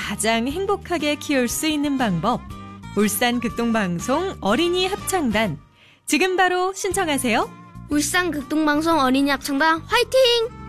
가장 행복하게 키울 수 있는 방법. 울산극동방송 어린이 합창단. 지금 바로 신청하세요. 울산극동방송 어린이 합창단 화이팅!